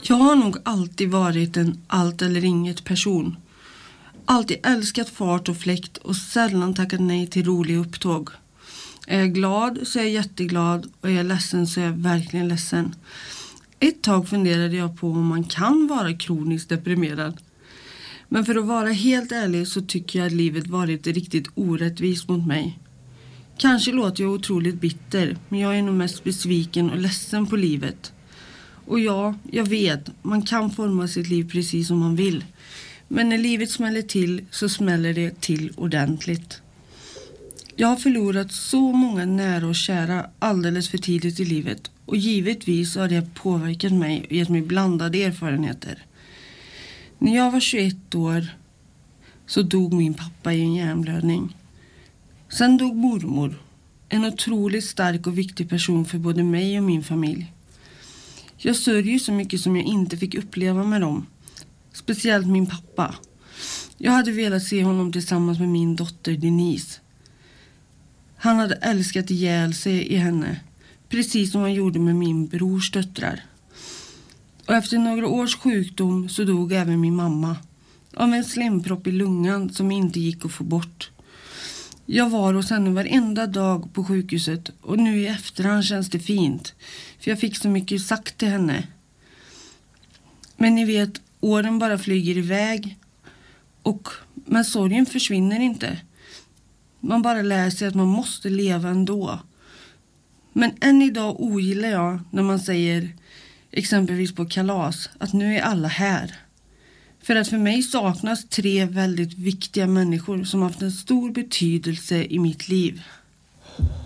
Jag har nog alltid varit en allt eller inget person. Alltid älskat fart och fläkt och sällan tackat nej till roliga upptåg. Är jag glad så är jag jätteglad och är jag ledsen så är jag verkligen ledsen. Ett tag funderade jag på om man kan vara kroniskt deprimerad. Men för att vara helt ärlig så tycker jag att livet varit riktigt orättvist mot mig. Kanske låter jag otroligt bitter, men jag är nog mest besviken och ledsen på livet. Och ja, jag vet, man kan forma sitt liv precis som man vill. Men när livet smäller till så smäller det till ordentligt. Jag har förlorat så många nära och kära alldeles för tidigt i livet. Och givetvis har det påverkat mig och gett mig blandade erfarenheter. När jag var 21 år så dog min pappa i en hjärnblödning. Sen dog mormor, en otroligt stark och viktig person för både mig och min familj. Jag sörjer så mycket som jag inte fick uppleva med dem. Speciellt min pappa. Jag hade velat se honom tillsammans med min dotter Denise. Han hade älskat ihjäl sig i henne. Precis som han gjorde med min brors döttrar. Och efter några års sjukdom så dog även min mamma. Av en slempropp i lungan som inte gick att få bort. Jag var hos henne varenda dag på sjukhuset. Och nu i efterhand känns det fint. För jag fick så mycket sagt till henne. Men ni vet, åren bara flyger iväg. Men sorgen försvinner inte. Man bara lär sig att man måste leva ändå. Men än idag ogillar jag när man säger, exempelvis på kalas, att nu är alla här. För att för mig saknas 3 väldigt viktiga människor som haft en stor betydelse i mitt liv.